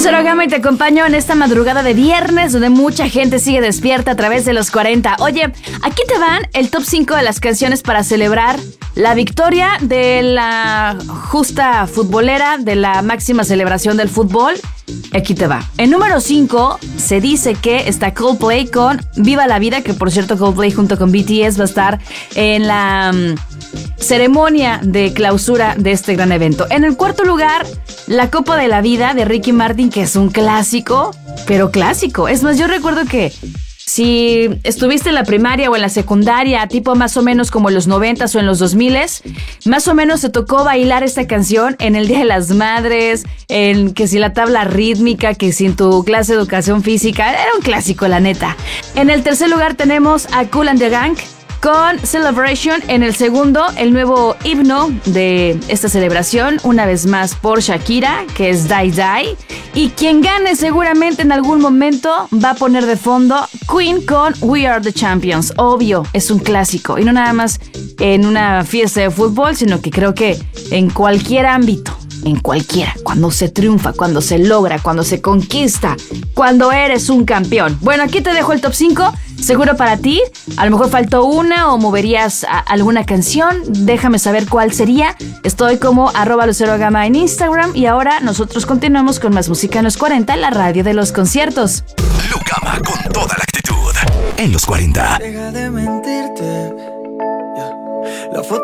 Lucero Gama y te acompaño en esta madrugada de viernes donde mucha gente sigue despierta a través de los 40. Oye, aquí te van el top 5 de las canciones para celebrar la victoria de la justa futbolera, de la máxima celebración del fútbol. Aquí te va. En número 5 se dice que está Coldplay con Viva la Vida, que por cierto Coldplay junto con BTS va a estar en la ceremonia de clausura de este gran evento. En el cuarto lugar, La Copa de la Vida de Ricky Martin, que es un clásico, pero clásico. Es más, yo recuerdo que si estuviste en la primaria o en la secundaria, tipo más o menos como en los 90s o en los 2000s, más o menos te tocó bailar esta canción en el Día de las Madres, en que si la tabla rítmica, que si en tu clase de educación física. Era un clásico, la neta. En el tercer lugar tenemos a Kool and the Gang con Celebration. En el segundo, el nuevo himno de esta celebración, una vez más por Shakira, que es Die Die. Y quien gane seguramente en algún momento va a poner de fondo Queen con We Are the Champions. Obvio, es un clásico. Y no nada más en una fiesta de fútbol, sino que creo que en cualquier ámbito. En cualquiera, cuando se triunfa, cuando se logra, cuando se conquista, cuando eres un campeón. Bueno, aquí te dejo el top 5, seguro para ti. A lo mejor faltó una o moverías alguna canción. Déjame saber cuál sería. Estoy como @LuceroGama en Instagram. Y ahora nosotros continuamos con más música en los 40, la radio de los conciertos. Lucama con toda la actitud en los 40. Deja de mentirte. La foto